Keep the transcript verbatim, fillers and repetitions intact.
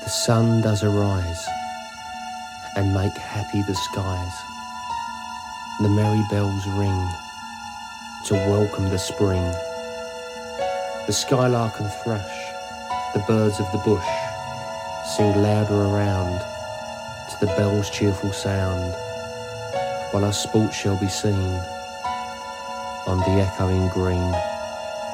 The sun does arise and make happy the skies. The merry bells ring to welcome the spring. The skylark and thrush, the birds of the bush, sing louder around to the bell's cheerful sound, while our sport shall be seen on the echoing green.